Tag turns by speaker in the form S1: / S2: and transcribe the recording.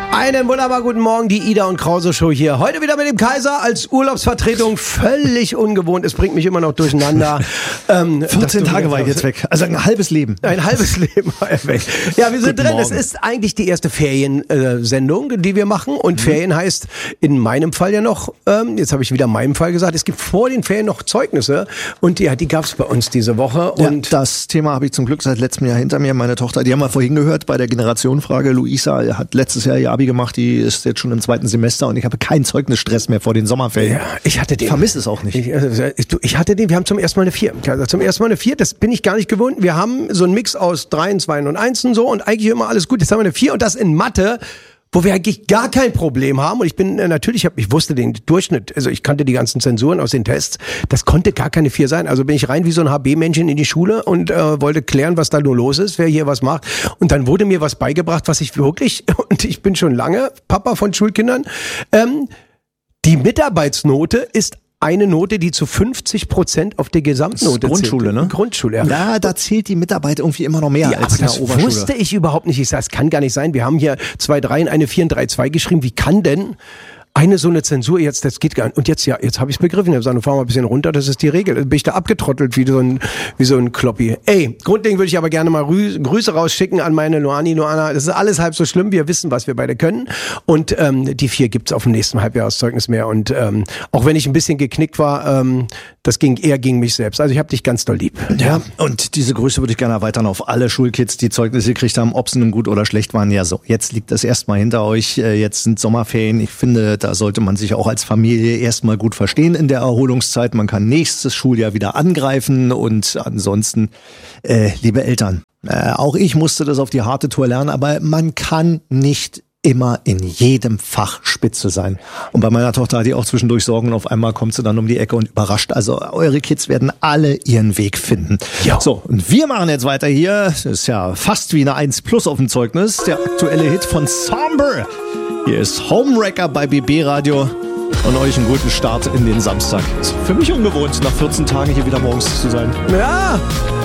S1: Einen wunderbar guten Morgen, die Ida und Krause Show hier. Heute wieder mit dem Kaiser als Urlaubsvertretung. Völlig ungewohnt. Es bringt mich immer noch durcheinander.
S2: 14 Tage war ich jetzt weg. Also ein halbes Leben.
S1: Ein halbes Leben war er weg. Ja, wir sind
S2: Guten
S1: drin.
S2: Morgen.
S1: Es ist eigentlich die erste Feriensendung, die wir machen. Und Ferien heißt in meinem Fall ja noch, jetzt habe ich wieder in meinem Fall gesagt, es gibt vor den Ferien noch Zeugnisse. Und ja, die gab es bei uns diese Woche. Und
S2: ja, das Thema habe ich zum Glück seit letztem Jahr hinter mir. Meine Tochter, die haben wir vorhin gehört bei der Generationenfrage. Luisa hat letztes Jahr ihr Abi gemacht, die ist jetzt schon im 2. Semester und ich habe keinen Zeugnisstress mehr vor den Sommerferien.
S1: ja, ich hatte den.
S2: Ich vermisse es auch nicht.
S1: Ich hatte den, wir haben zum ersten Mal eine 4. Also zum ersten Mal eine 4, das bin ich gar nicht gewohnt. Wir haben so einen Mix aus 3, 2 und 1 und so und eigentlich immer alles gut. Jetzt haben wir eine 4 und das in Mathe, wo wir eigentlich gar kein Problem haben. Und ich bin natürlich, ich wusste den Durchschnitt, also ich kannte die ganzen Zensuren aus den Tests. Das konnte gar keine 4 sein. Also bin ich rein wie so ein HB-Männchen in die Schule und wollte klären, was da nur los ist, wer hier was macht. Und dann wurde mir was beigebracht, was ich wirklich, und ich bin schon lange Papa von Schulkindern, die Mitarbeitsnote ist eine Note, die zu 50% auf die Gesamtnote
S2: Das ist Grundschule,
S1: zählt.
S2: ne?
S1: Grundschule, ja.
S2: Ja, da zählt die Mitarbeit irgendwie immer noch mehr
S1: Ja,
S2: als
S1: aber
S2: in der
S1: das
S2: Oberschule.
S1: wusste ich überhaupt nicht. Ich sag, es kann gar nicht sein. Wir haben hier 2 3 eine 4 und 3 2 geschrieben. Wie kann denn eine so eine Zensur jetzt, das geht gar nicht. Und jetzt, ja, jetzt habe ich es begriffen. Ich habe gesagt, fahr mal ein bisschen runter, das ist die Regel. Bin ich da abgetrottelt wie so ein Kloppi. Ey, grundlegend würde ich aber gerne mal Grüße rausschicken an meine Loani, Loana. Das ist alles halb so schlimm. Wir wissen, was wir beide können. Und die 4 gibt's auf dem nächsten Halbjahreszeugnis mehr. Und auch wenn ich ein bisschen geknickt war, das ging eher gegen mich selbst. Also ich habe dich ganz doll lieb.
S2: Ja, und diese Grüße würde ich gerne erweitern auf alle Schulkids, die Zeugnisse gekriegt haben, ob sie nun gut oder schlecht waren. Ja, so, jetzt liegt das erstmal hinter euch. Jetzt sind Sommerferien. Ich finde, da sollte man sich auch als Familie erstmal gut verstehen in der Erholungszeit. Man kann nächstes Schuljahr wieder angreifen und ansonsten, liebe Eltern, auch ich musste das auf die harte Tour lernen, aber man kann nicht immer in jedem Fach Spitze sein. Und bei meiner Tochter hatte ich auch zwischendurch Sorgen und auf einmal kommt sie dann um die Ecke und überrascht. Also eure Kids werden alle ihren Weg finden.
S1: Ja.
S2: So, und wir machen jetzt weiter hier. Das ist ja fast wie eine 1+ auf dem Zeugnis. Der aktuelle Hit von Somber. Hier ist Homewrecker bei BB Radio. Und euch einen guten Start in den Samstag. Ist für mich ungewohnt, nach 14 Tagen hier wieder morgens zu sein.
S1: Ja,